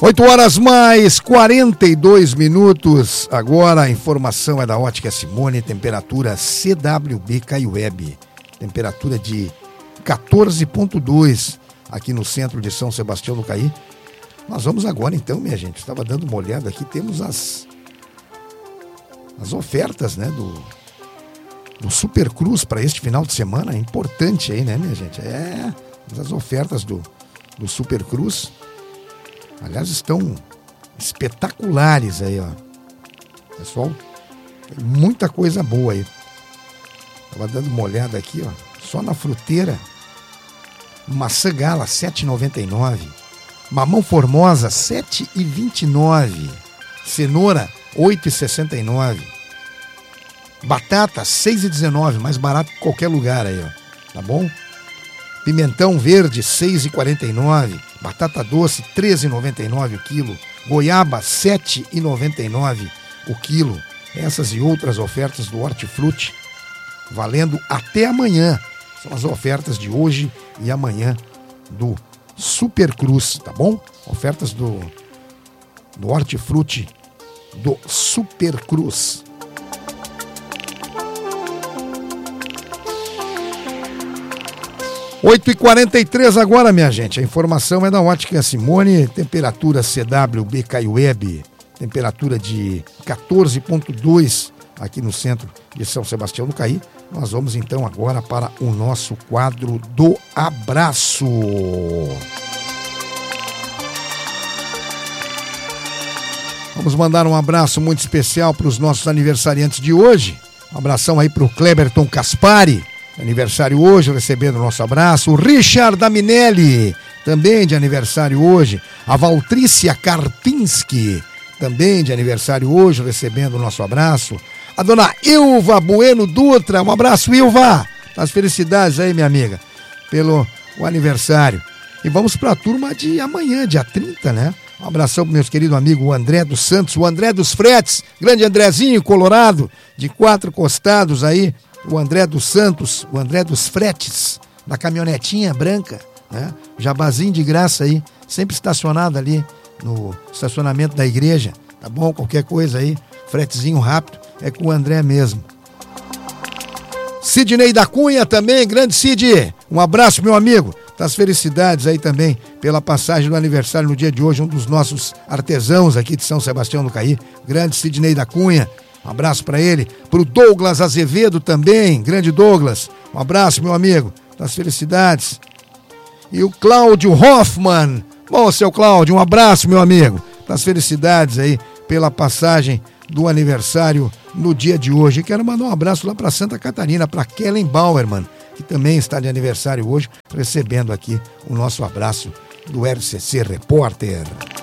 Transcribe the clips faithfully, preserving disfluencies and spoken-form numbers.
oito horas mais quarenta e dois minutos. Agora a informação é da Ótica Simone, temperatura C W B Caiueb. Temperatura de quatorze ponto dois aqui no centro de São Sebastião do Caí. Nós vamos agora então, minha gente. Estava dando uma olhada aqui, temos as as ofertas, né, do, do Super Cruz para este final de semana. É importante aí, né, minha gente? É, as ofertas do, do Super Cruz. Aliás, estão espetaculares aí, ó. Pessoal, tem muita coisa boa aí. Tava dando uma olhada aqui, ó. Só na fruteira. Maçã gala, sete reais e noventa e nove centavos. Mamão formosa, sete reais e vinte e nove centavos. Cenoura, oito reais e sessenta e nove centavos. Batata, seis reais e dezenove centavos. Mais barato que qualquer lugar aí, ó. Tá bom? Pimentão verde, seis reais e quarenta e nove centavos. Batata doce, treze reais e noventa e nove centavos o quilo. Goiaba, sete reais e noventa e nove centavos o quilo. Essas e outras ofertas do Hortifruti, valendo até amanhã. São as ofertas de hoje e amanhã do Super Cruz, tá bom? Ofertas do, do Hortifruti do Super Cruz. oito e quarenta e três agora, minha gente. A informação é da Ótica Simone. Temperatura C W B Caiueb. Temperatura de quatorze ponto dois aqui no centro de São Sebastião do Caí. Nós vamos então agora para o nosso quadro do abraço. Vamos mandar um abraço muito especial para os nossos aniversariantes de hoje. Um abração aí para o Kleberton Caspari, aniversário hoje, recebendo o nosso abraço. O Richard Daminelli, também de aniversário hoje. A Valtrícia Karpinski, também de aniversário hoje, recebendo o nosso abraço. A dona Ilva Bueno Dutra, um abraço, Ilva. As felicidades aí, minha amiga, pelo o aniversário. E vamos para a turma de amanhã, dia trinta, né? Um abração pro meu querido amigo André dos Santos, o André dos Fretes, grande Andrezinho Colorado, de quatro costados aí. O André dos Santos, o André dos Fretes, da caminhonetinha branca, né? Jabazinho de graça aí, sempre estacionado ali no estacionamento da igreja, tá bom? Qualquer coisa aí, fretezinho rápido, é com o André mesmo. Sidney da Cunha também, grande Sid, um abraço, meu amigo. Das felicidades aí também pela passagem do aniversário no dia de hoje, um dos nossos artesãos aqui de São Sebastião do Caí, grande Sidney da Cunha. Um abraço para ele, para o Douglas Azevedo também, grande Douglas, um abraço, meu amigo, das felicidades. E o Cláudio Hoffman, bom, seu Cláudio, um abraço, meu amigo, das felicidades aí pela passagem do aniversário no dia de hoje. E quero mandar um abraço lá para Santa Catarina, para Kellen Bauerman, que também está de aniversário hoje, recebendo aqui o nosso abraço do R C C Repórter.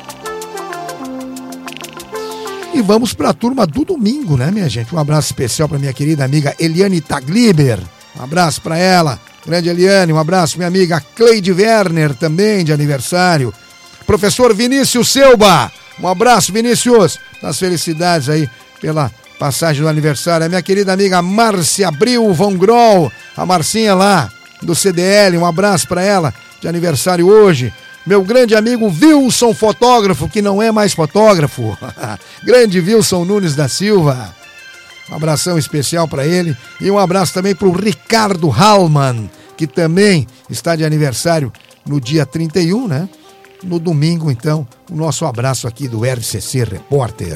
E vamos para a turma do domingo, né, minha gente? Um abraço especial para minha querida amiga Eliane Tagliber. Um abraço para ela, grande Eliane. Um abraço, minha amiga Cleide Werner, também de aniversário. Professor Vinícius Selba. Um abraço, Vinícius. Das felicidades aí pela passagem do aniversário. A minha querida amiga Márcia Abril Von Groll. A Marcinha lá do C D L. Um abraço para ela, de aniversário hoje. Meu grande amigo Wilson Fotógrafo, que não é mais fotógrafo. Grande Wilson Nunes da Silva. Um abração especial para ele. E um abraço também para o Ricardo Hallman, que também está de aniversário no dia trinta e um, né? No domingo, então, o nosso abraço aqui do R C C Repórter.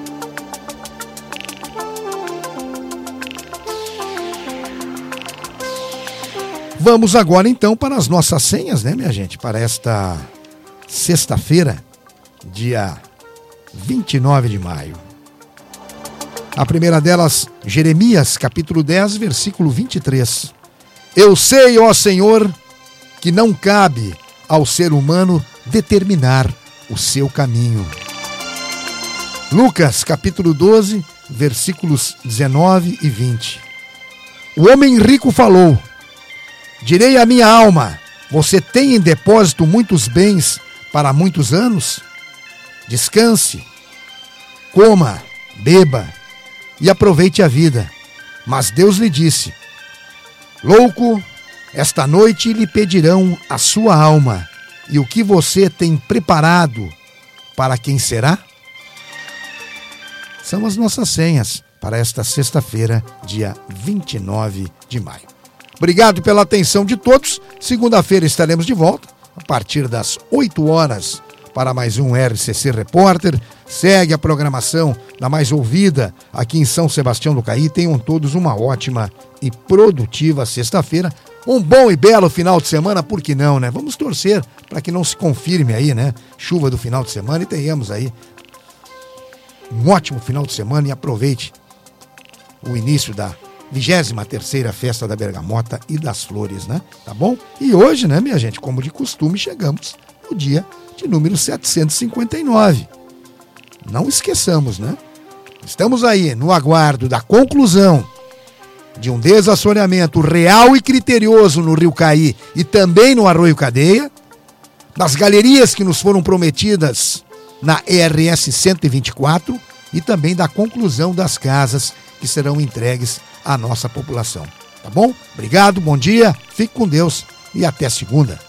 Vamos agora então para as nossas senhas, né, minha gente? Para esta sexta-feira, dia vinte e nove de maio. A primeira delas, Jeremias, capítulo dez, versículo vinte e três. Eu sei, ó Senhor, que não cabe ao ser humano determinar o seu caminho. Lucas, capítulo doze, versículos dezenove e vinte. O homem rico falou: direi à minha alma, você tem em depósito muitos bens para muitos anos? Descanse, coma, beba e aproveite a vida. Mas Deus lhe disse: louco, esta noite lhe pedirão a sua alma, e o que você tem preparado, para quem será? São as nossas senhas para esta sexta-feira, dia vinte e nove de maio. Obrigado pela atenção de todos. Segunda-feira estaremos de volta, a partir das oito horas, para mais um R C C Repórter. Segue a programação da mais ouvida aqui em São Sebastião do Caí. Tenham todos uma ótima e produtiva sexta-feira. Um bom e belo final de semana, por que não, né? Vamos torcer para que não se confirme aí, né? Chuva do final de semana e tenhamos aí um ótimo final de semana e aproveite o início da vigésima terceira Festa da Bergamota e das Flores, né? Tá bom? E hoje, né, minha gente, como de costume, chegamos no dia de número setecentos e cinquenta e nove. Não esqueçamos, né? Estamos aí no aguardo da conclusão de um desassoreamento real e criterioso no Rio Caí e também no Arroio Cadeia, das galerias que nos foram prometidas na E R S cento e vinte e quatro e também da conclusão das casas que serão entregues à nossa população. Tá bom? Obrigado, bom dia, fique com Deus e até segunda.